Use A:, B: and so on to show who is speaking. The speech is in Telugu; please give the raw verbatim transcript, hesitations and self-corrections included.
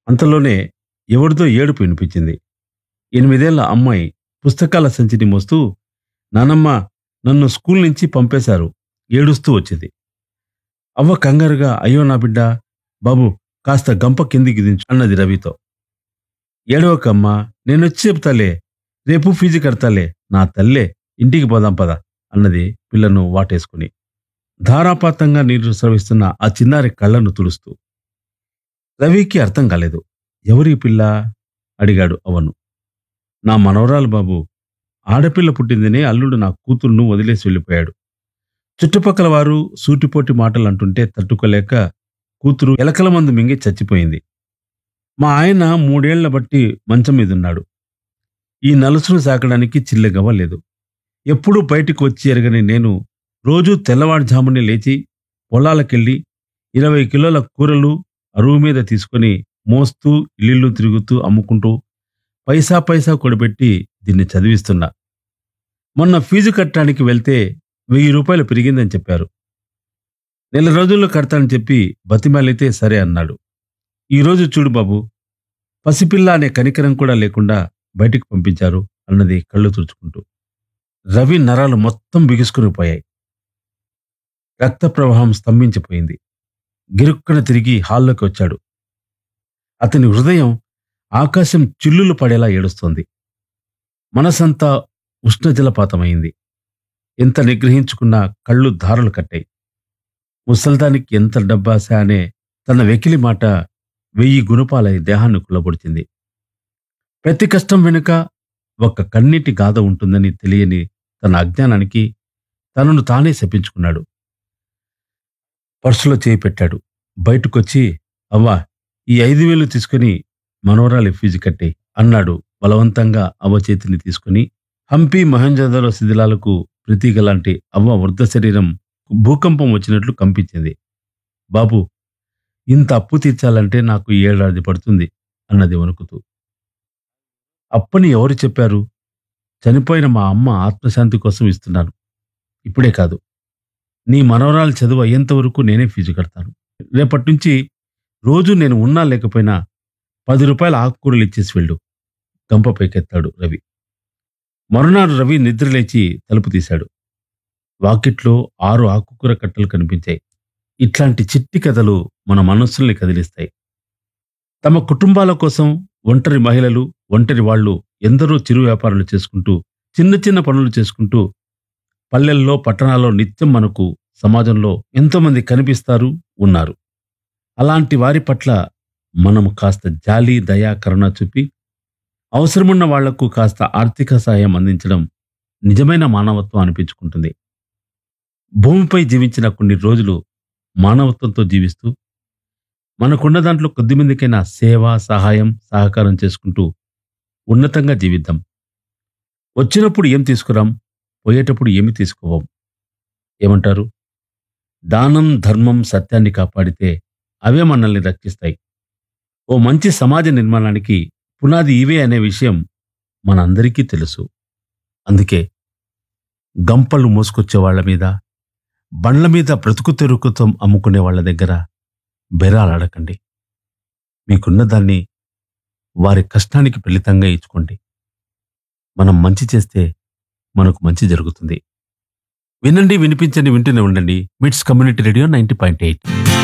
A: అంతలోనే ఎవరిదో ఏడుపు వినిపించింది. ఎనిమిదేళ్ల అమ్మాయి పుస్తకాల సంచిని మోస్తూ, నానమ్మ, నన్ను స్కూల్ నుంచి పంపేశారు, ఏడుస్తూ వచ్చింది. అవ్వ కంగారుగా, అయ్యో నా బిడ్డ, బాబు కాస్త గంప కిందికి దించు అన్నది రవితో. ఏడవకమ్మా, నేనొచ్చి చెప్తాలే, రేపు ఫీజు కడతాలే, నా తల్లే, ఇంటికి పోదాం పద అన్నది పిల్లను వాటేసుకుని, ధారాపాతంగా నీరు స్రవిస్తున్న ఆ చిన్నారి కళ్ళను తుడుస్తూ. రవికి అర్థం కాలేదు. ఎవరి పిల్ల అడిగాడు అవ్వను. నా మనవరాలు బాబు, ఆడపిల్ల పుట్టిందని అల్లుడు నా కూతురును వదిలేసి వెళ్ళిపోయాడు. చుట్టుపక్కల వారు సూటిపోటి మాటలు అంటుంటే తట్టుకోలేక కూతురు ఎలకల మందు మింగి చచ్చిపోయింది. మా ఆయన మూడేళ్ల బట్టి మంచం మీదున్నాడు. ఈ నలుసును సాకడానికి చిల్లెగవ్వ లేదు. ఎప్పుడూ బయటికి వచ్చి ఎరగని నేను రోజూ తెల్లవారుజామునే లేచి పొలాలకెళ్ళి ఇరవై కిలోల కూరలు అరువు మీద తీసుకొని మోస్తూ ఇల్లు తిరుగుతూ అమ్ముకుంటూ పైసా పైసా కూడబెట్టి దీన్ని చదివిస్తున్నా. మొన్న ఫీజు కట్టడానికి వెళ్తే వెయ్యి రూపాయలు పెరిగిందని చెప్పారు. నెల రోజుల్లో కడతానని చెప్పి బతిమాలితే సరే అన్నాడు. ఈరోజు చూడు బాబు, పసిపిల్ల అనే కనికరం కూడా లేకుండా బయటికి పంపించారు అన్నది కళ్ళు తుడుచుకుంటూ. రవి నరాలు మొత్తం బిగుసుకుని పోయాయి. రక్త ప్రవాహం స్తంభించిపోయింది. గిరుక్కున తిరిగి హాల్లోకి వచ్చాడు. అతని హృదయం ఆకాశం చిల్లులు పడేలా ఏడుస్తోంది. మనసంతా ఉష్ణజలపాతమైంది. ఎంత నిగ్రహించుకున్నా కళ్ళు ధారలు కట్టాయి. ముసల్దానికి ఎంత డబ్బాస అనే తన వెకిలి మాట వెయ్యి గుణపాలై దేహాన్ని కుల్లబొడిచింది. ప్రతి కష్టం వెనుక ఒక కన్నీటి గాథ ఉంటుందని తెలియని తన అజ్ఞానానికి తనను తానే శపించుకున్నాడు. పర్సులో చేయి పెట్టాడు. బయటకొచ్చి, అవ్వా, ఈ ఐదు వేలు తీసుకుని మనవరాలి ఫీజు కట్టే అన్నాడు బలవంతంగా అవ్వ చేతిని తీసుకుని. హంపి మహంజోదరో శిథిలాలకు ప్రతీకలాంటి అవ్వ వృద్ధ శరీరం భూకంపం వచ్చినట్లు కంపించింది. బాబు, ఇంత అప్పు తీర్చాలంటే నాకు ఏడాది పడుతుంది అన్నది వణుకుతూ. అప్పని ఎవరు చెప్పారు? చనిపోయిన మా అమ్మ ఆత్మశాంతి కోసం ఇస్తున్నాను. ఇప్పుడే కాదు, నీ మనవరాలు చదువు అయ్యేంత వరకు నేనే ఫీజు కడతాను. రేపటి నుంచి రోజు నేను ఉన్నా లేకపోయినా పది రూపాయల ఆకుకూరలు ఇచ్చేసి వెళ్ళు గంప పైకెత్తాడు రవి. మరునాడు రవి నిద్రలేచి తలుపు తీశాడు. వాకిట్లో ఆరు ఆకుకూర కట్టలు కనిపించాయి. ఇట్లాంటి చిట్టి కథలు మన మనస్సుల్ని కదిలిస్తాయి. తమ కుటుంబాల కోసం ఒంటరి మహిళలు, ఒంటరి వాళ్ళు ఎందరో చిరు వ్యాపారాలు చేసుకుంటూ, చిన్న చిన్న పనులు చేసుకుంటూ పల్లెల్లో, పట్టణాల్లో నిత్యం మనకు సమాజంలో ఎంతోమంది కనిపిస్తారు, ఉన్నారు. అలాంటి వారి పట్ల మనం కాస్త జాలి, దయ, కరుణ చూపి అవసరమున్న వాళ్లకు కాస్త ఆర్థిక సహాయం అందించడం నిజమైన మానవత్వం అనిపించుకుంటుంది. భూమిపై జీవించిన కొన్ని రోజులు మానవత్వంతో జీవిస్తూ మనకున్న దాంట్లో కొద్దిమందికైనా సేవ, సహాయం, సహకారం చేసుకుంటూ ఉన్నతంగా జీవిద్దాం. వచ్చినప్పుడు ఏం తీసుకురాం, పోయేటప్పుడు ఏమి తీసుకోవం. ఏమంటారు? దానం, ధర్మం, సత్యాన్ని కాపాడితే అవే మనల్ని రక్షిస్తాయి. ఓ మంచి సమాజ నిర్మాణానికి పునాది ఇవే అనే విషయం మనందరికీ తెలుసు. అందుకే గంపలు మోసుకొచ్చే వాళ్ల మీద, బండ్ల మీద బ్రతుకు తెరుకుతం అమ్ముకునే వాళ్ల దగ్గర బెరాలాడకండి. మీకున్న దాన్ని వారి కష్టానికి ఫలితంగా ఇచ్చుకోండి. మనం మంచి చేస్తే మనకు మంచి జరుగుతుంది. వినండి, వినిపించండి, వింటూనే ఉండండి. మిట్స్ community radio ninety point eight.